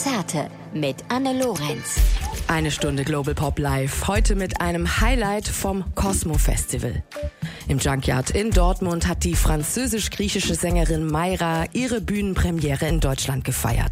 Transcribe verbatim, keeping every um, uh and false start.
Konzerte mit Anne Lorenz. Eine Stunde Global Pop Live, heute mit einem Highlight vom Cosmo Festival. Im Junkyard in Dortmund hat die französisch-griechische Sängerin Mayra ihre Bühnenpremiere in Deutschland gefeiert.